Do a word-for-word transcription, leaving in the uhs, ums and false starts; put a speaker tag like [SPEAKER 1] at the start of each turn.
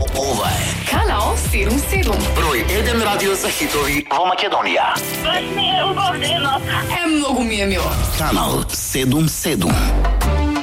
[SPEAKER 1] ова е
[SPEAKER 2] Канал седум седум.
[SPEAKER 1] број еден радио за хитови во Македонија.
[SPEAKER 2] Е, многу ми е мило.
[SPEAKER 1] Канал седум седум.